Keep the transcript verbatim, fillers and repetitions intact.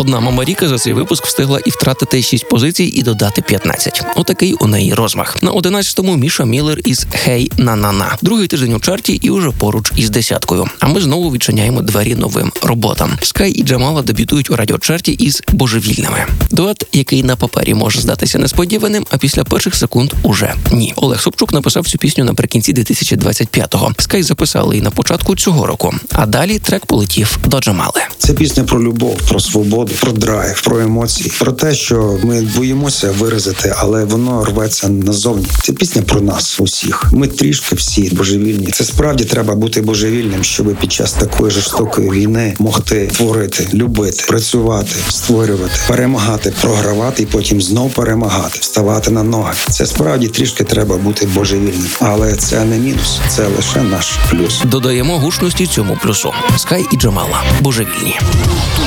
Одна Мамаріка за цей випуск встигла і втратити шість позицій, і додати п'ятнадцять. Отакий у неї розмах. На одинадцятому Міша Міллер із «Хей на-на-на». Другий тиждень у чарті і уже поруч із десяткою. А ми знову відчиняємо двері новим роботам. Скай і Джамала дебютують у радіочарті із «Божевільними». Дует, який на папері може здатися несподіваним, а після перших секунд уже ні. Олег Собчук написав цю пісню наприкінці дві тисячі двадцять п'ятого. Скай записали її на початку цього року. А далі трек полетів до Джамали. Це пісня про любов, про свободу, про драйв, про емоції, про те, що ми боїмося виразити, але воно рветься назовні. Це пісня про нас усіх. Ми трішки всі божевільні. Це справді треба бути божевільним, щоб під час такої жорстокої війни могти творити, любити, працювати, створювати, перемагати, програвати і потім знов перемагати, вставати на ноги. Це справді трішки треба бути божевільним. Але це не мінус, це лише наш плюс. Додаємо гучності цьому плюсу. Скай і Джамала. Божевільні.